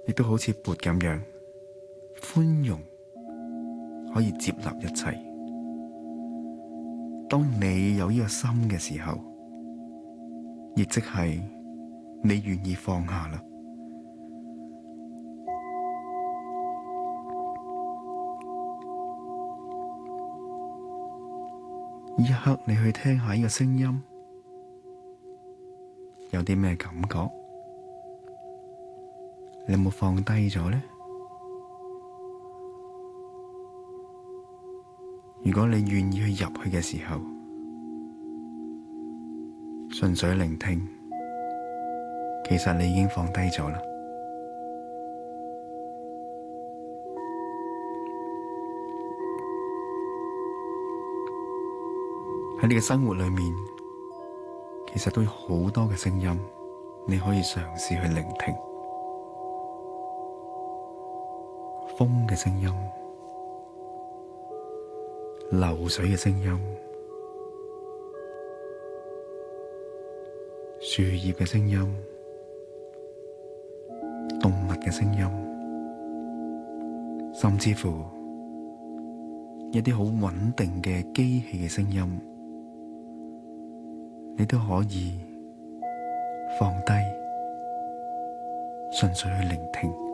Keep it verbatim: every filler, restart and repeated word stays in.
亦都好似缽咁樣寬容，可以接納一切。當你有呢個心嘅時候，亦即係你願意放下啦。呢一刻你去聽下呢個聲音，有啲咩感覺？你有冇放低咗呢？如果你願意去入去嘅時候，純粹聆聽，其實你已經放低咗啦。喺你嘅生活裏面，其實都有好多嘅聲音，你可以嘗試去聆聽。風嘅聲音，流水嘅聲音，樹葉嘅聲音，動物嘅聲音，甚至乎一啲好穩定嘅機器嘅聲音，你都可以放低，純粹去聆聽。